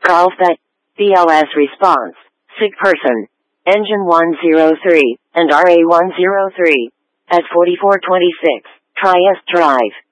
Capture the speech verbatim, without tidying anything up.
Golfet, B L S response, SIG person, engine one zero three, and R A one zero three, at forty-four twenty-six, Trieste Drive.